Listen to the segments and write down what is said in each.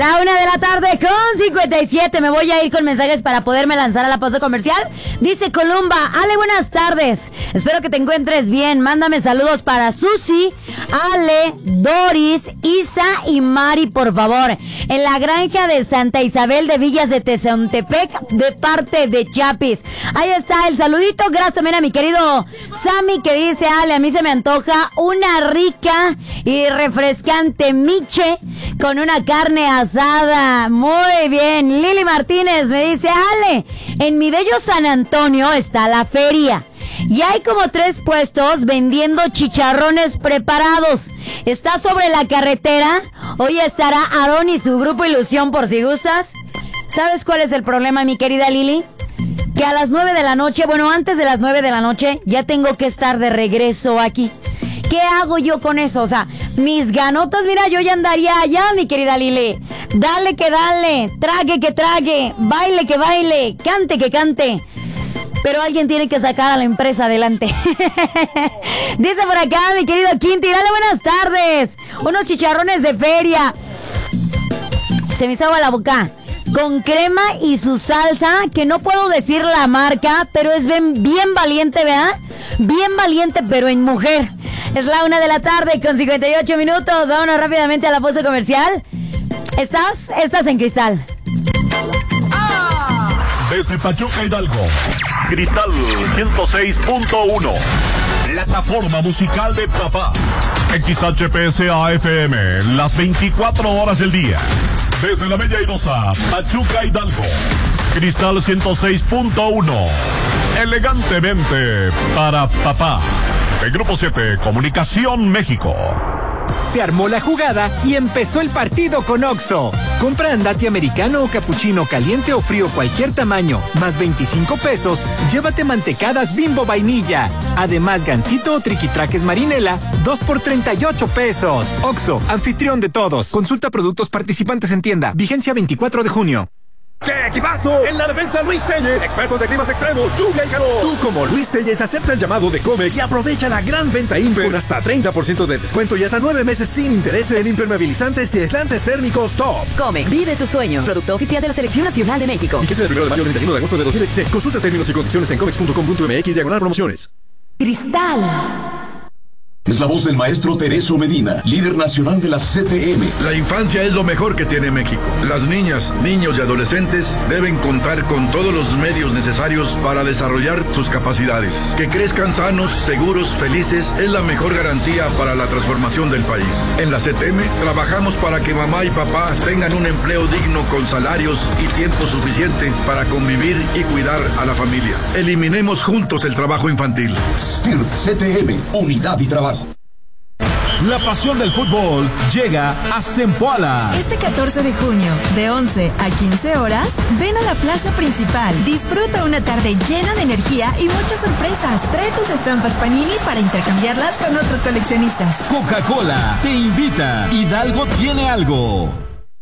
1:57. Me voy a ir con mensajes para poderme lanzar a la pausa comercial. Dice Columba: Ale, buenas tardes. Espero que te encuentres bien. Mándame saludos para Susi, Ale, Doris, Isa y Mari, por favor. En la granja de Santa Isabel de Villas de Tezontepec, de parte de Chapis. Ahí está el saludito. Gracias también a mi querido Sammy, que dice: Ale, a mí se me antoja una rica y refrescante miche con una carne asada. Muy bien. Lili Martínez me dice: Ale, en mi bello San Antonio está la feria y hay como 3 puestos vendiendo chicharrones preparados. Está sobre la carretera. Hoy estará Aarón y su grupo Ilusión, por si gustas. ¿Sabes cuál es el problema, mi querida Lili? Que a las 9 de la noche, bueno, antes de las 9 de la noche, ya tengo que estar de regreso aquí. ¿Qué hago yo con eso? O sea, mis ganotas, mira, yo ya andaría allá, mi querida Lili. Dale que dale, trague que trague, baile que baile, cante que cante. Pero alguien tiene que sacar a la empresa adelante. Dice por acá mi querido Quinti: dale, buenas tardes. Unos chicharrones de feria. Se me hizo agua la boca. Con crema y su salsa, que no puedo decir la marca, pero es bien valiente, ¿verdad? Bien valiente, pero en mujer. Es la 1:58 PM. Vámonos rápidamente a la pausa comercial. Estás en Cristal. Desde Pachuca, Hidalgo, Cristal 106.1. Plataforma musical de papá. XHPSA FM, las 24 horas del día. Desde la Bella Airosa, Pachuca, Hidalgo, Cristal 106.1. Elegantemente para papá. El Grupo 7, Comunicación México. Se armó la jugada y empezó el partido con Oxxo. Compra andati americano o capuchino caliente o frío cualquier tamaño, más 25 pesos, llévate mantecadas Bimbo vainilla. Además, gansito o triquitraques marinela, 2 por 38 pesos. Oxxo, anfitrión de todos. Consulta productos participantes en tienda. Vigencia 24 de junio. ¡Qué equipazo! En la defensa, Luis Telles, expertos de climas extremos, lluvia y calor. Tú, como Luis Telles, acepta el llamado de Comex y aprovecha la gran venta Imper con hasta 30% de descuento y hasta 9 meses sin intereses en impermeabilizantes y aislantes térmicos top. Comex, vive tus sueños. Producto oficial de la Selección Nacional de México. Vigencia del 1 de mayo al 31 de agosto de 2016. Consulta términos y condiciones en comex.com.mx/promociones. Cristal. Es la voz del maestro Tereso Medina, líder nacional de la CTM. La infancia es lo mejor que tiene México. Las niñas, niños y adolescentes deben contar con todos los medios necesarios para desarrollar sus capacidades. Que crezcan sanos, seguros, felices es la mejor garantía para la transformación del país. En la CTM trabajamos para que mamá y papá tengan un empleo digno con salarios y tiempo suficiente para convivir y cuidar a la familia. Eliminemos juntos el trabajo infantil. STIRT CTM, unidad y trabajo. La pasión del fútbol llega a Zempoala. Este 14 de junio, de 11 a 15 horas, ven a la plaza principal. Disfruta una tarde llena de energía y muchas sorpresas. Trae tus estampas Panini para intercambiarlas con otros coleccionistas. Coca-Cola te invita. Hidalgo tiene algo.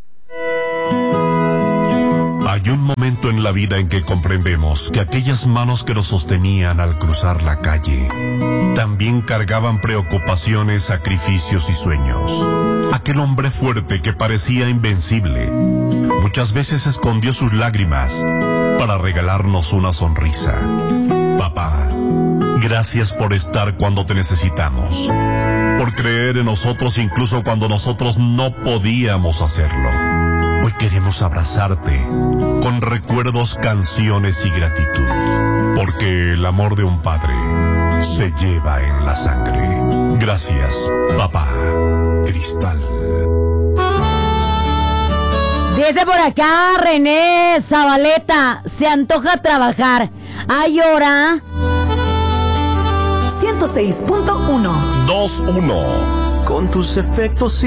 Hay un momento en la vida en que comprendemos que aquellas manos que nos sostenían al cruzar la calle también cargaban preocupaciones, sacrificios y sueños. Aquel hombre fuerte que parecía invencible muchas veces escondió sus lágrimas para regalarnos una sonrisa. Papá, gracias por estar cuando te necesitamos, por creer en nosotros incluso cuando nosotros no podíamos hacerlo. Hoy queremos abrazarte con recuerdos, canciones y gratitud, porque el amor de un padre se lleva en la sangre. Gracias, papá. Cristal. Dice por acá René Zabaleta: se antoja trabajar. Ay, hora. 106.1. 2-1. Con tus efectos